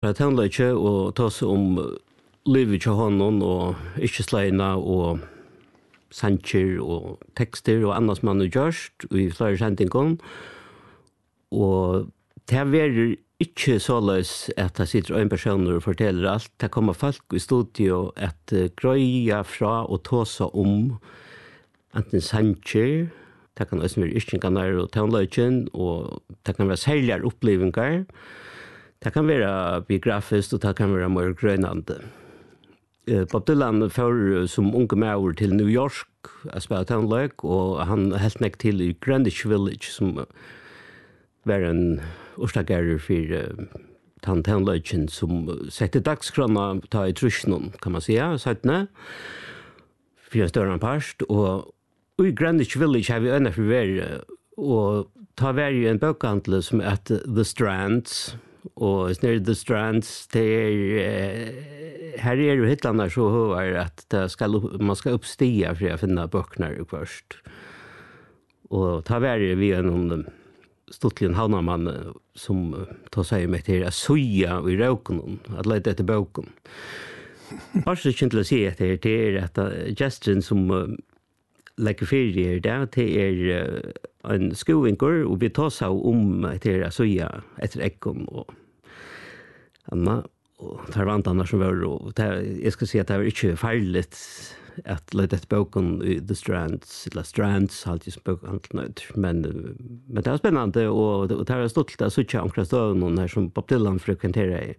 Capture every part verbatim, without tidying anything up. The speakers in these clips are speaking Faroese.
Jag tänkte inte och ta sig om livet till honom och inte slöjna och sanger och texter och annat som man har gjort i flera sändningar. Och det är inte så lös att det sitter en person och fortäller allt. Det kommer folk i studio att gröja fra och ta sig om enten sanger, det kan også være yrkingarna og tonløgjen, og det kan være særligere opplevelser. Det kan være biografisk, og det kan være mer grønnende. Bob Dylan får som unge med til New York å spille tonløg, og han helt nek til i Greenwich Village, som var en årstagerer for uh, tonløgjen, som setter dagskrona ta i trusjonen, kan man säga, syttende, for en større part, og i Greenwich Village har vi øyne for hver, og ta hver en bøkhandel som heter The Strands, og nere The Strands, det er, her er jo hittene så høyere at det skal, man skal oppstige for å finne bøkene først. Og ta hver vi er noen stortlige havnemann som tar seg med til å søye i røkene, at lete etter bøkene. Bare ikke til å si etter, det er at gesten som lägger ferie där till er en skovinkor och vi tar sig om till att söja efter ekon och Anna och tar vantarna som var och jag ska säga att det var inte farligt att leta ett boken i The Strands eller Strands alltid som bokhandel men men det var spännande och det har stått lite så tjocka omkring någon här som Bob Dylan frekventerar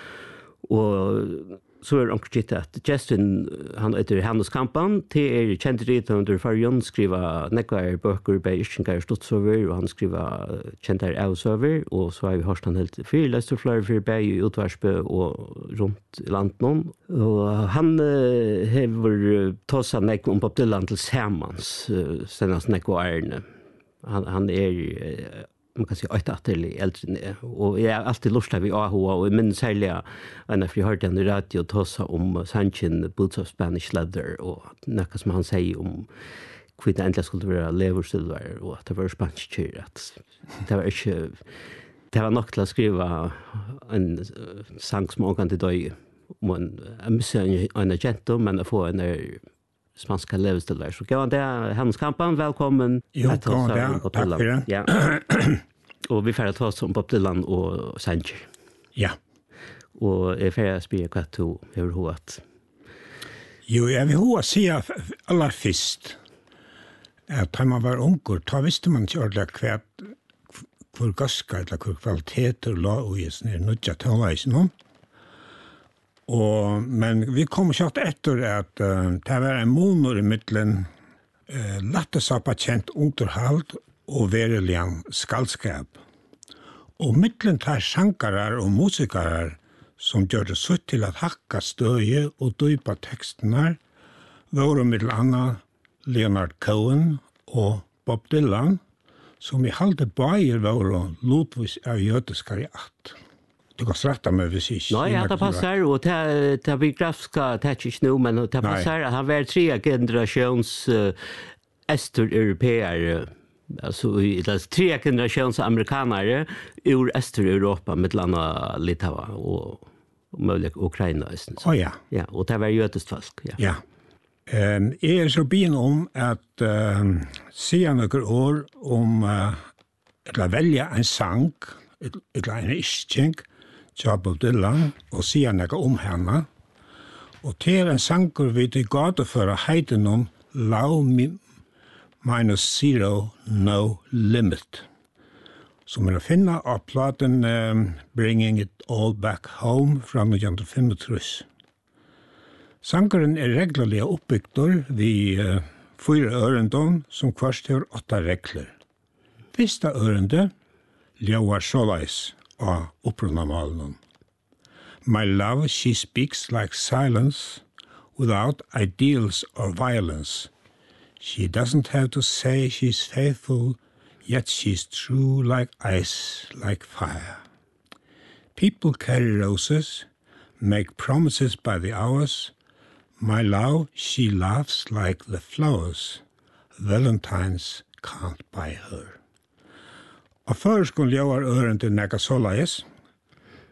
och så är det inte att Justin, han heter Handelskampan, det är känt rit under Farion, skriva nekvar böcker på Ischingar Stutzöver, och han skriva känt här Ausöver, och så har vi hört han helt fyrläst och flera för Berg i Utvarsbö och runt i landet. Och han uh, har tagit nek om Bob Dylan till Samans, uh, senast nekvarne. Han, han är uh, man kan säga ett atterlig äldre och jag är alltid lustig vid A H och jag minns särskilt när jag hörde en radio tala om Sanchin Boots of Spanish Leather och något som han säger om hur det äntligen skulle vara leversilver och att det var spanskt att det var inte det var nog till att skriva en sång som man kan till dig om en missar en agent men att få en spanska leversilver så kan det Handelskampan välkommen jo, att ta tack för det. Ja. Och vi får ta oss om Bob Dylan och Sanger. Ja. Och jag får spela kvart to hur hårt. Jo, jag vill hårt säga alla först att när man var ungor, då visste man inte ordentligt kvart för gaska eller för kvaliteter la och just ner nutja tonläsen. Och men vi kommer kört efter att uh, det var en monor i mitten uh, lattesapa känt underhåll och verkligen skallskap. Och mitten tar sankarar och musikarer som gör det så till att hacka stöje och dypa texterna var med andra Leonard Cohen och Bob Dylan som i halde bajer var Ludwig av jötiskar i att. Du kan strätta mig vid sig. Nej, ja, det passar och det det biografiska touch nu men det passar att han var tre generations uh, östeuropeer alltså det tre generations amerikanare ur Östeuropa med landa Litava och möjligt Ukraina istället. Oh ja. Ja, och det var jötiskt folk, ja. Ja. Ehm är er så bin om att uh, se några år om uh, att välja en sång, ett ett kleine ischink Bob Dylan och se några om henne. Och till en sanger vid det gata för att heita någon Low minus zero no limit. Som är att finna av platen um, Bringing It All Back Home från nittonhundrafemtiotre. Sangeren är regelliga uppbyggdor vid uh, fyra örendon som kvart har åtta regler. Första örende ljöar såleis av upprunnamalen. My love, she speaks like silence without ideals or violence. She doesn't have to say she's faithful, yet she's true like ice, like fire. People carry roses, make promises by the hours. My love, she laughs like the flowers. Valentines can't buy her. Og før skulle jeg være øren til nægge såleis,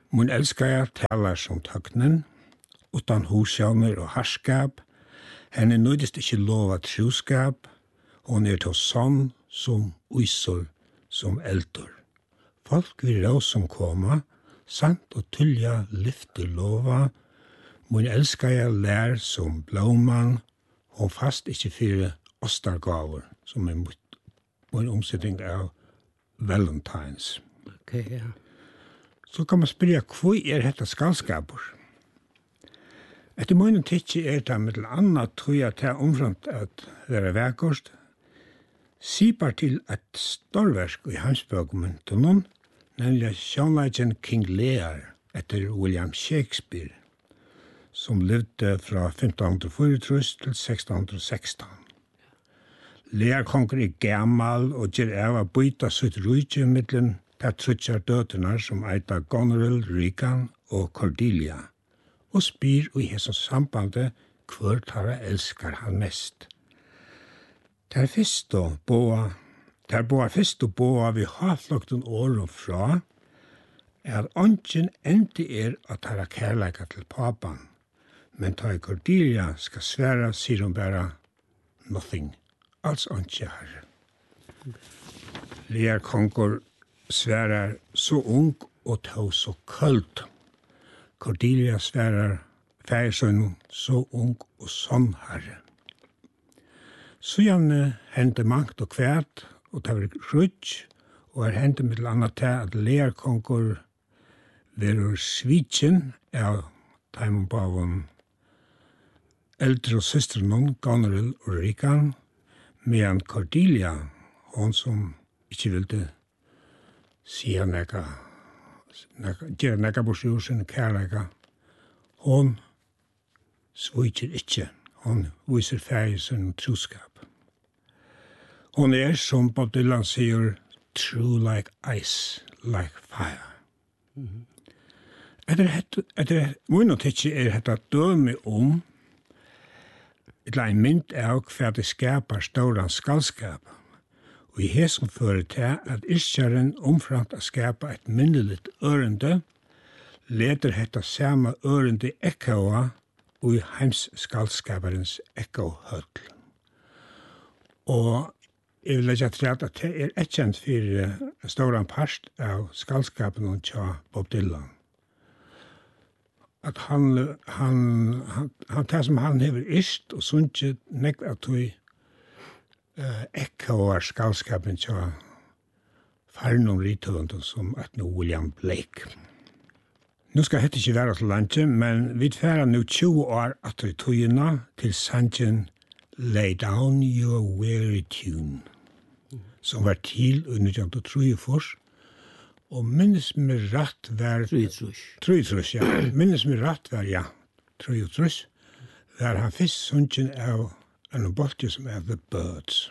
Mun elskar talar som tøknen, utan hosjåner og harskap. Henne nøydest ikke lova troskap. Hon er til sånn som uisor som eldur. Folk vil råd som koma, sant og tullja lyfter lova. Mun elskar jeg lær som blåman, og fast ikke fire ostargaver, som er mun omsetning av Valentines. Ok, ja. Så kan man spyrja, hva er dette skalskapur? Etter munnen tidsje er det med til annet tror jeg til omframt at det er verkost, sipar til et storverk i heimsbøkmyntunnen, nemlig sjånleidjen King Lear etter William Shakespeare, som levde fra femten fyrtitre til seksten sekstan. Lear konger er gammal og gjør av å byta sitt rujtje mittlen til trutjar døterne som eita Goneril, Regan og Cordelia, og spyr i hesson sambandet hver tara elskar han mest. Der fyrst og boa, der boa fyrst og boa vi hatlokten åren fra, er at ongen endi er at tara kærleika til papan, men ta i Cordelia skal sværa, sier hun bara nothing, alls onge herre. Lear konger sværar så ung og tå så kølt. Cordelia sværar færsønnen så ung og sånn herre. Så gjerne hendte mangt og kvært, og det var rutsch, og er hendte med annet til at Lear konger verur svitjen av taimon bavon eldre og søstrenon, Goneril og Regan, medan Cordelia, hon som ikke ville sier neka, gjør neka borsjursen kærleika, hon svitjer ikke, hon viser færgelsen og troskap. Hon er, som Bob Dylan sier, true like ice, like fire. Mm-hmm. Etter mun og tidsje er dette døme om et eller annet mynd av hva det skapar ståran skallskap, og i hesson fører til at iskjaren omframt å skapa et myndelig ørende, leder hetta samme ørende ekkoa og i heims skallskaparens ekkohøll. Og jeg vil legge til at det er et kjent for en stor part av skallskapen og tja Bob Dylan. At han, han, han, han det som han hever ist og sunnkje nekk at vi uh, ekkoar skallskapen tja farnon rithøvenden som at nå William Blake. Nå skal dette ikke være til landet, men vi tverrer nå tjue år at vi togene til sangen Lay Down Your Weary Tune, som var til under nitton trefors, og minnes med rett var... Trøytrøs. Trøytrøs, ja. Minnes med rett var, ja, Trøytrøs, var han først sunken av en boltje som er The Birds.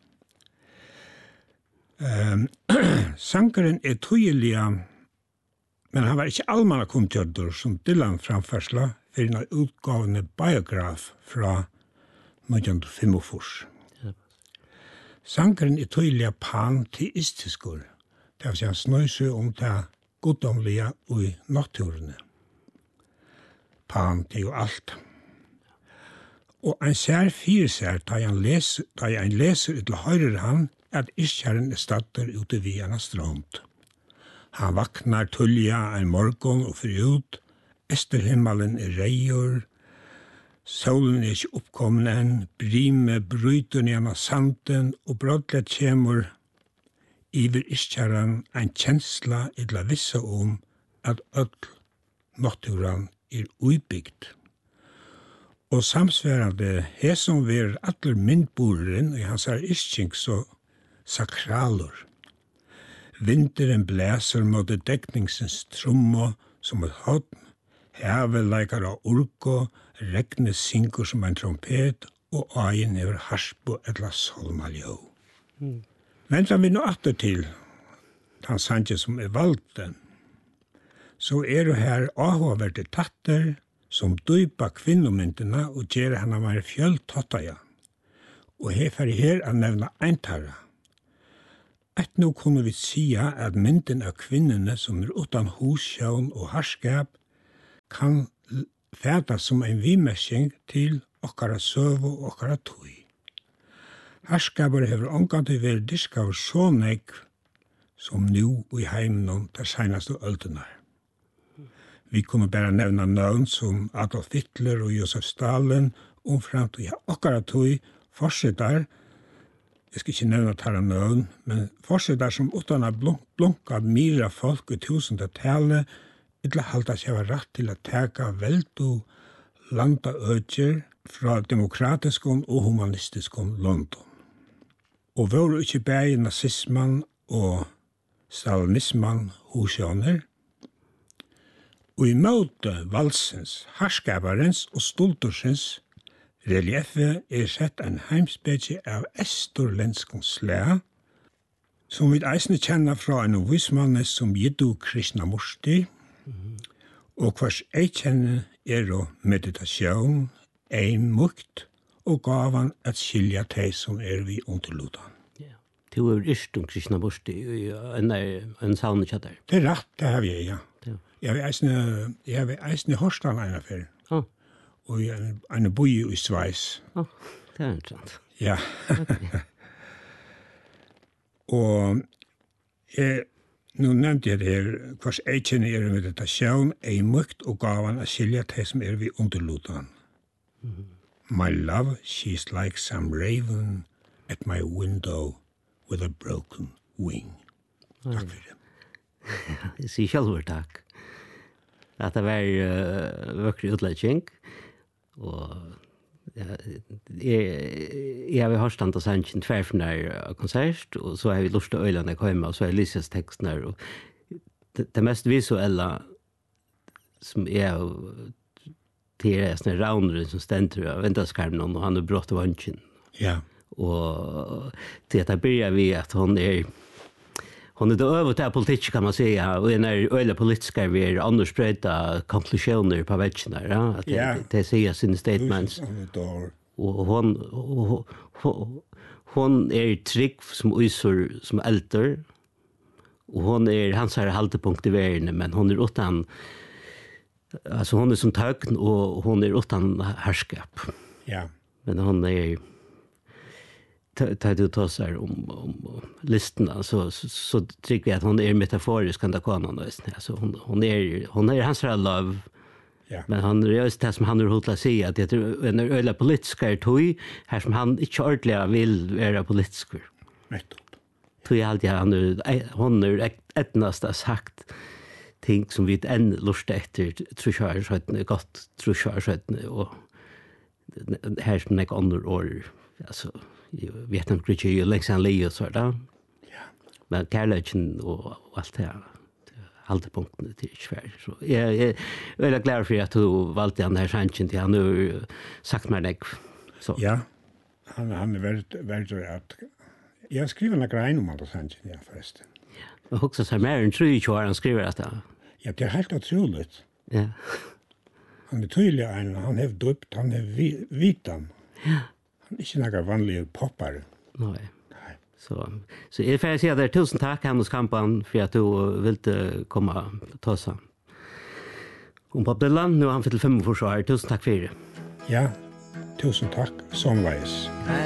Um, Sankeren er tøyelige, men han var ikke allmanna komtjødder som Dylan framførsla for en utgavende biograf fra nitton fyrtiofem. Sankeren er tøyelige panteistiskur, det vil si han snøy seg om det goddomlige og i naturene. Pan til jo alt. Og en sær fyrer seg, da jeg leser, da jeg leser til høyre han, at iskjæren er statter ute via en strand. Han vaknar tullja en morgon og fyrir ut, esterhimmelen er reier, solen er ikke oppkommen enn, brime bryter ned av sanden, og brådlet kjemur iver iskjæren en kjensla idla vissa om at öll naturen er uibygd. Og samsværande hesom ver atler myndboren i hans er iskjeng så sakralor. Vinteren blæser mot dekningsens trommo som et hodn, havet leikar av urko, regnet synker som en trompet, og øyen er harspo etla solmaljå. Mm. Men da vi nå atter til han sanje som er valgte, så er det her avhåverte tatter som døypa kvinnomyndene og gjør henne mer fjølltattaja. Og her fer her å nevne eintarra. at nå kunne vi sia at mynden av kvinnerne som er utan hussjøn og harskap kan fæta som en vimessing til okkara søv og okkara tøy. Harskaper hever omgående vært diska av såneg som nu i heimen der senaste øltene. Vi kunne bare nevna navn som Adolf Hitler og Josef Stalin, omframt og okkara tøy, forsetar, jeg skal ikke nevna tala navn, men forsetar som utan a blunk, blunka mira folk i tusende tale, illa halda seg var rett til å teka veldo landa ødjer fra demokratiskon og humanistiskon London. Og var ikke bare nazisman og stalinisman hosjoner, og i møte valsens, harskaparens og stoltorsens relieffe er sett en heimspedje av estorlenskon slæ, som vi eisne kjenner fra en vismanne som Jiddu Krishnamurti, mm-hmm. og hvers ei kjenner er og meditasjon, ein mukt, og gavan at skilja teg som er vi underludan. Ja. Du er ikke om Krishnamurti, en, en savnet kjatter. Det er rett, det har vi, ja. ja. Jeg har eisne, jeg har eisne horstan en affær. Ja. Og en, en boi i Sveis. Ja, det er interessant. Ja. Okay. Og jeg, nå nevnte jeg det her, hvers jeg kjenner er meditasjon, ei mukt og gavan at skilja teg som er vi underludan. Mm-hmm. My love, she's like some raven at my window with a broken wing. Takk for det. Jeg sier selv takk. At det var uh, vøkrig utledning, og ja, jeg, jeg har hørt stand av sannsyn tverfner konsert, og så har vi lurt til øyene jeg kommer, og så har jeg lyst teksten her. Og det, det mest visuelle som er til er sånne raunere som stender av ventaskarmen, og han er brått av vansjen. Ja. Og til at jeg begynner vi at hun er hon är det över till politik kan man säga, och när öle politiska vi är annars spröta konklusioner på vägen där, ja, att yeah. det, det säger sina statements. Och hon hon, hon är trygg som usor som äldre. Och hon är hans här haltepunkt i världen, men hon är utan alltså hon är som tökn och hon är utan härskap. Ja. Men hon är tar du tar sig om om listorna så så, så tycker jag att hon är metaforisk kan det komma någon alltså hon hon är hon är hans love. Ja. Men han är just det som han har hotlat sig att det är en öle politiska toy här som han inte ordentligt vill vara politisk. Nettopp. Tror jag alltid han hon är etnast sagt ting som vi än lust efter tror jag så ett gott tror jag så ett och här som är andra år alltså jag vet inte riktigt ju liksom Leo så där. Ja. Men kärleken och allt det här hållde punkten till svär så jag jag är glad för att du valde den här chansen till han nu sagt mig det så. Ja. Han han är väldigt väldigt att jag skriver några grejer om alla chansen ja förresten. Ja. Och också så mer än tre år han skriver att ja det är helt otroligt. Ja. Han är tydlig en han har döpt han är vitan. Ja. Han är inte några vanliga poppar. Nej. Nej. Så så är det så där tusen tack Hannes Kampan för att du ville komma ta oss. Om Bob Dylan nu har han fått fem år så här tusen tack för det. Ja. Tusen tack som veis.